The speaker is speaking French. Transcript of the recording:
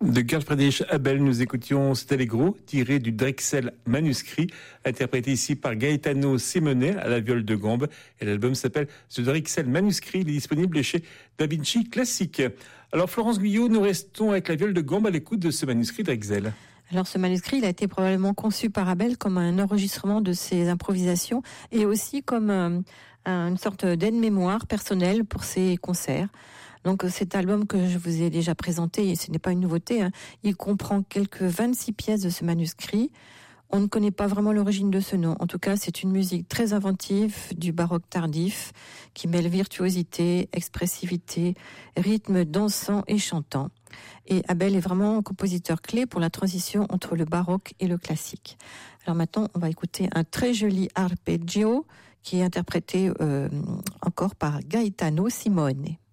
De Karl Friedrich Abel, nous écoutions cet allegro tiré du Drexel manuscrit, interprété ici par Gaetano Simonet à la viole de gambe. Et l'album s'appelle The Drexel Manuscrit. Il est disponible chez Da Vinci Classique. Alors Florence Guyot, nous restons avec la viole de gambe à l'écoute de ce manuscrit Drexel. Alors ce manuscrit, il a été probablement conçu par Abel comme un enregistrement de ses improvisations et aussi comme une sorte d'aide-mémoire personnelle pour ses concerts. Donc cet album que je vous ai déjà présenté, et ce n'est pas une nouveauté, il comprend quelques 26 pièces de ce manuscrit. On ne connaît pas vraiment l'origine de ce nom. En tout cas, c'est une musique très inventive du baroque tardif qui mêle virtuosité, expressivité, rythme dansant et chantant. Et Abel est vraiment un compositeur clé pour la transition entre le baroque et le classique. Alors maintenant, on va écouter un très joli arpeggio qui est interprété encore par Gaetano Simone.